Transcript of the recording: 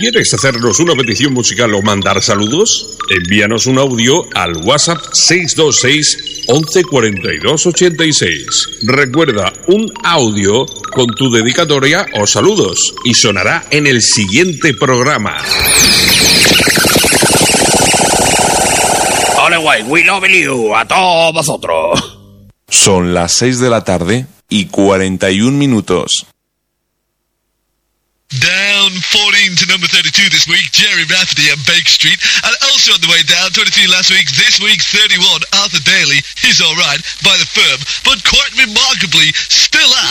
¿Quieres hacernos una petición musical o mandar saludos? Envíanos un audio al WhatsApp 626 11 42 86. Recuerda, un audio con tu dedicatoria o saludos y sonará en el siguiente programa. Ole guay, we love you, a todos vosotros. Son las 6 de la tarde y 41 minutos. Down 14 to number 32 this week, Jerry Rafferty and Bake Street. And also on the way down, 22 last week, this week 31, Arthur Daly, He's Alright, by The Firm. But quite remarkably, still